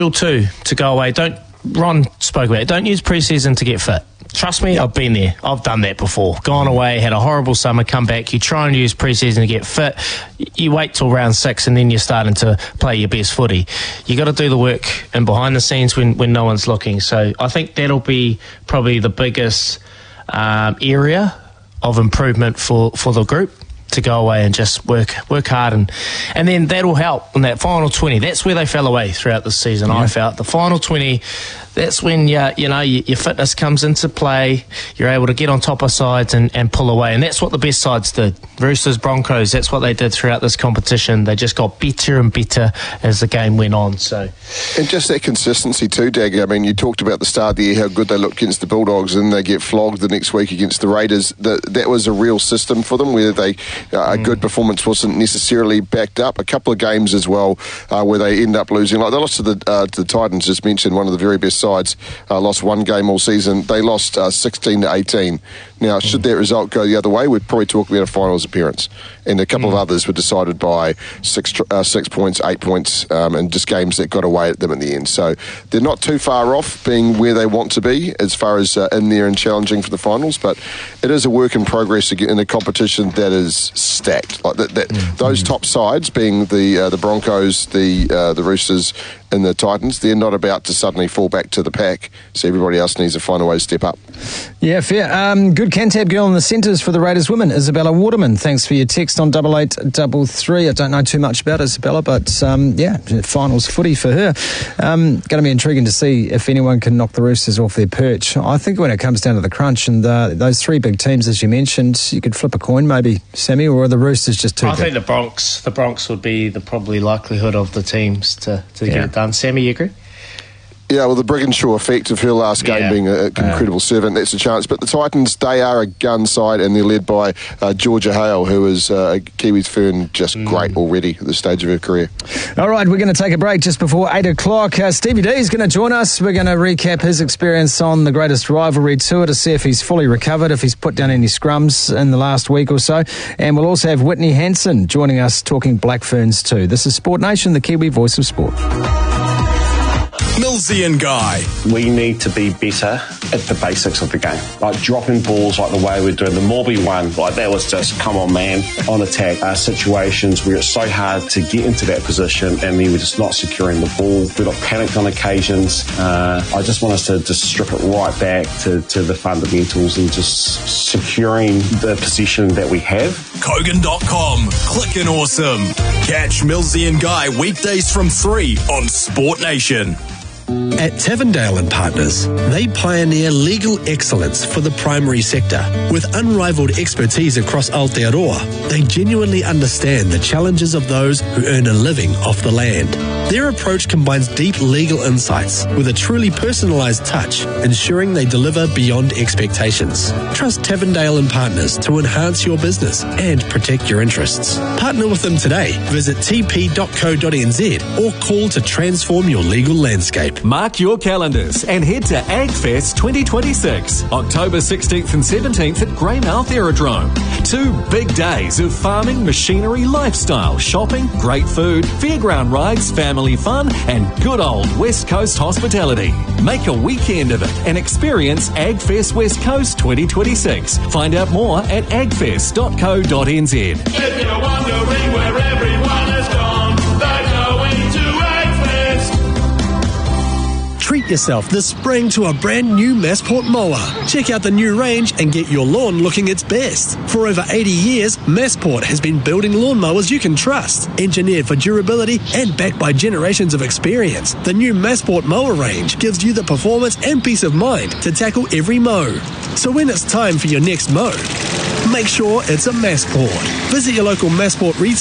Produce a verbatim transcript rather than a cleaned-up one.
Rule two, to go away. Don't Ron spoke about it. Don't use pre-season to get fit. Trust me, yep. I've been there. I've done that before. Gone away, had a horrible summer, come back. You try and use pre-season to get fit. You wait till round six and then you're starting to play your best footy. You got to do the work and behind the scenes when, when no one's looking. So I think that'll be probably the biggest um, area of improvement for, for the group, to go away and just work work hard, and and then that'll help in that final twenty. That's where they fell away throughout the season. Yeah. I felt the final twenty, that's when you, you know your, your fitness comes into play. You're able to get on top of sides and, and pull away, and that's what the best sides did. Roosters, Broncos, that's what they did throughout this competition. They just got better and better as the game went on. So, and just that consistency too, Dag. I mean, you talked about the start of the year how good they looked against the Bulldogs, and they get flogged the next week against the Raiders. The, that was a real system for them, where they uh, a mm. good performance wasn't necessarily backed up. A couple of games as well uh, where they end up losing. Like they lost to the uh, to the Titans, just mentioned, one of the very best sides. Uh, lost one game all season. They lost uh, sixteen to eighteen. Now, mm. should that result go the other way, we'd probably talk about a finals appearance. And a couple mm. of others were decided by six uh, six points, eight points, um, and just games that got away at them in the end. So they're not too far off being where they want to be as far as uh, in there and challenging for the finals. But it is a work in progress in a competition that is stacked. Like that, that mm. those top sides, being the uh, the Broncos, the uh, the Roosters, and the Titans, they're not about to suddenly fall back to the pack. So everybody else needs to find a way to step up. Yeah, fair. Um, good Cantab girl in the centres for the Raiders women, Isabella Waterman. Thanks for your text on double eight double three. I don't know too much about Isabella, but um, yeah, finals footy for her. Um, going to be intriguing to see if anyone can knock the Roosters off their perch. I think when it comes down to the crunch and uh, those three big teams, as you mentioned, you could flip a coin maybe, Sammy, or are the Roosters just too I good? think the Bronx, the Bronx would be the probably likelihood of the teams to, to yeah. get it done. Sammy, you agree? Yeah, well, the Brigginshaw effect of her last game yeah. being an incredible uh, servant, that's a chance. But the Titans, they are a gun side, and they're led by uh, Georgia Hale, who is uh, a Kiwi fern, just mm. great already at this stage of her career. All right, we're going to take a break just before eight o'clock. Uh, Stevie D is going to join us. We're going to recap his experience on the Greatest Rivalry Tour to see if he's fully recovered, if he's put down any scrums in the last week or so. And we'll also have Whitney Hanson joining us talking Black Ferns too. This is Sport Nation, the Kiwi voice of sport. Millsy and Guy. We need to be better at the basics of the game. Like dropping balls like the way we're doing. The Morby one, like that was just, come on man, on attack. Uh, situations where it's so hard to get into that position and then we're just not securing the ball. We got panicked on occasions. Uh, I just want us to just strip it right back to, to the fundamentals and just securing the possession that we have. Kogan dot com. Clickin' awesome. Catch Millsy and Guy weekdays from three on Sport Nation. At Tavendale and Partners, they pioneer legal excellence for the primary sector. With unrivaled expertise across Aotearoa, they genuinely understand the challenges of those who earn a living off the land. Their approach combines deep legal insights with a truly personalised touch, ensuring they deliver beyond expectations. Trust Tavendale and Partners to enhance your business and protect your interests. Partner with them today. Visit t p dot co dot n z or call to transform your legal landscape. Mark your calendars and head to AgFest twenty twenty-six, October sixteenth and seventeenth at Greymouth Aerodrome. Two big days of farming, machinery, lifestyle, shopping, great food, fairground rides, family fun, and good old West Coast hospitality. Make a weekend of it and experience AgFest West Coast twenty twenty-six. Find out more at agfest dot co dot n z. If you're wondering where everyone has gone, they're going to Treat yourself this spring to a brand new Massport mower. Check out the new range and get your lawn looking its best. For over eighty years, Massport has been building lawnmowers you can trust. Engineered for durability and backed by generations of experience, the new Massport mower range gives you the performance and peace of mind to tackle every mow. So when it's time for your next mow, make sure it's a Massport. Visit your local Massport retailer